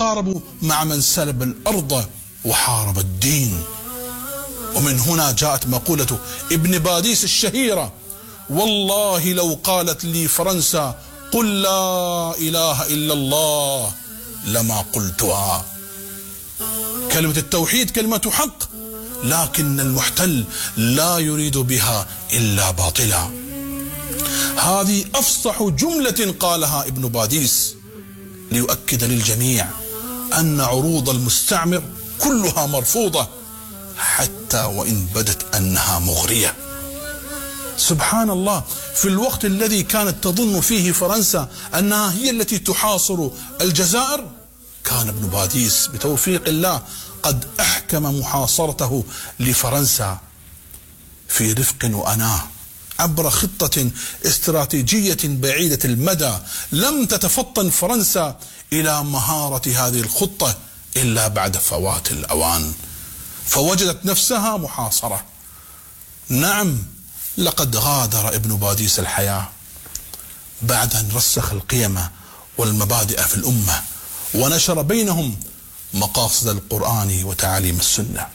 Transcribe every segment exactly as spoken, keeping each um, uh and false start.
يتقارب مع من سلب الأرض وحارب الدين. ومن هنا جاءت مقولة ابن باديس الشهيرة: والله لو قالت لي فرنسا قل لا إله إلا الله لما قلتها. كلمة التوحيد كلمة حق، لكن المحتل لا يريد بها إلا باطلا. هذه أفصح جملة قالها ابن باديس ليؤكد للجميع أن عروض المستعمر كلها مرفوضة، حتى وإن بدت أنها مغرية. سبحان الله، في الوقت الذي كانت تظن فيه فرنسا أنها هي التي تحاصر الجزائر، كان ابن باديس بتوفيق الله قد أحكم محاصرته لفرنسا في رفق وأناه عبر خطة استراتيجية بعيدة المدى. لم تتفطن فرنسا إلى مهارة هذه الخطة إلا بعد فوات الأوان، فوجدت نفسها محاصرة. نعم، لقد غادر ابن باديس الحياة بعد أن رسخ القيم والمبادئ في الأمة ونشر بينهم مقاصد القرآن وتعاليم السنة.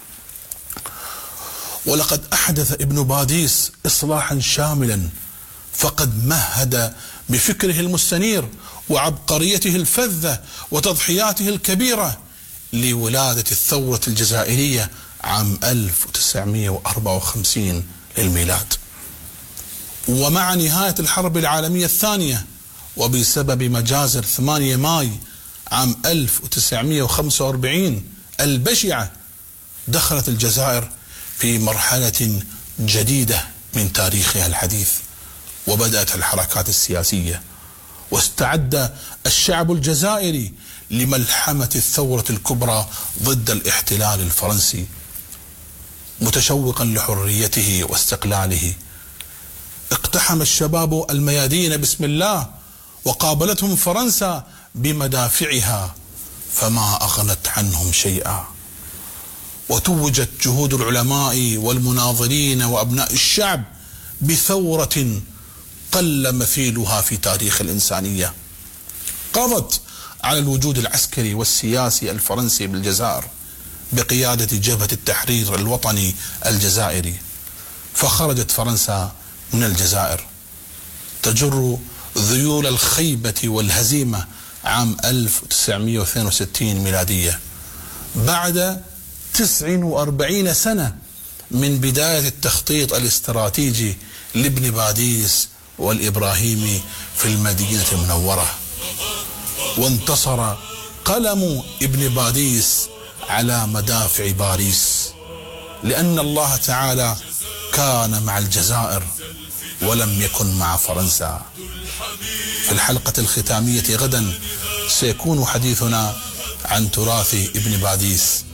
ولقد أحدث ابن باديس إصلاحا شاملا، فقد مهد بفكره المستنير وعبقريته الفذة وتضحياته الكبيرة لولادة الثورة الجزائرية عام ألف وتسعمئة وأربعة وخمسين للميلاد. ومع نهاية الحرب العالمية الثانية وبسبب مجازر ثمانية ماي عام ألف وتسعمئة وخمسة وأربعين البشعة، دخلت الجزائر في مرحلة جديدة من تاريخها الحديث، وبدأت الحركات السياسية، واستعد الشعب الجزائري لملحمة الثورة الكبرى ضد الاحتلال الفرنسي، متشوقا لحريته واستقلاله. اقتحم الشباب الميادين بسم الله، وقابلتهم فرنسا بمدافعها فما أغنت عنهم شيئا. وتوجت جهود العلماء والمناضلين وأبناء الشعب بثورة قل مثيلها في تاريخ الإنسانية، قضت على الوجود العسكري والسياسي الفرنسي بالجزائر بقيادة جبهة التحرير الوطني الجزائري. فخرجت فرنسا من الجزائر تجر ذيول الخيبة والهزيمة عام ألف وتسعمئة واثنين وستين ميلادية، بعد تسع وأربعين سنة من بداية التخطيط الاستراتيجي لابن باديس والإبراهيمي في المدينة المنورة. وانتصر قلم ابن باديس على مدافع باريس، لأن الله تعالى كان مع الجزائر ولم يكن مع فرنسا. في الحلقة الختامية غدا سيكون حديثنا عن تراث ابن باديس.